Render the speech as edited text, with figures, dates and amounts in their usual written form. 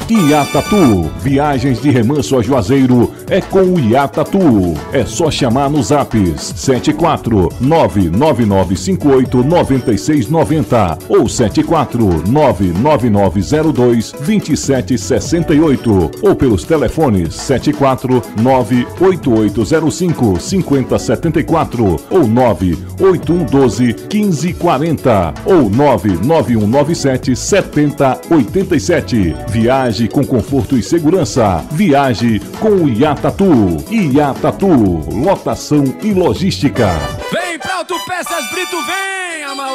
Iatatu, viagens de Remanso a Juazeiro é com o Iatatu. É só chamar no Zaps 74999589690 ou 74999022768 ou pelos telefones 74988055074 ou 981121540 ou 991977087. Viagem com conforto e segurança. Viaje com o Iatatu. Iatatu, lotação e logística. Vem pra Autopeças Brito, vem, amor.